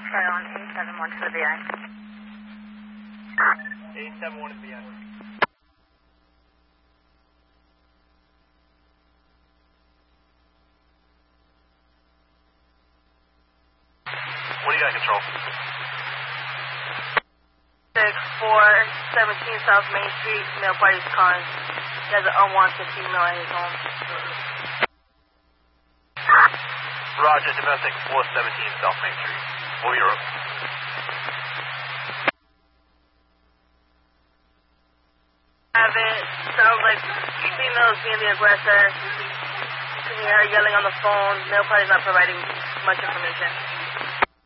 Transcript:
carry on 871 to the VI. 871 to the VI. What do you got, Control? 6417 South Main Street, male party's calling. He has an unwanted female at his home. Roger, domestic 417 South Main Street. Full Europe. Have it. Sounds like female is being the aggressor. You can hear her yelling on the phone. Male party's not providing much information.